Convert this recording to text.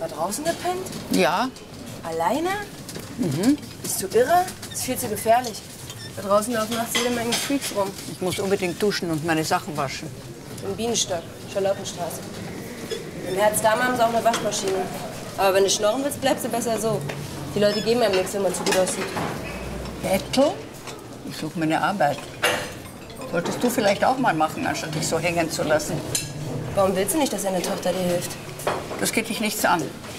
Etwa draußen gepennt? Ja. Alleine? Mhm. Bist du irre? Das ist viel zu gefährlich. Da draußen laufen nachts jede Menge Freaks rum. Ich muss unbedingt duschen und meine Sachen waschen. Im Bienenstock, Charlottenstraße. Im Herzdame haben sie auch eine Waschmaschine. Aber wenn du schnorren willst, bleibst du besser so. Die Leute geben einem nichts, wenn man zu gut aussieht. Bettel? Ich suche mir eine Arbeit. Solltest du vielleicht auch mal machen, anstatt dich so hängen zu lassen. Warum willst du nicht, dass deine Tochter dir hilft? Das geht dich nichts an.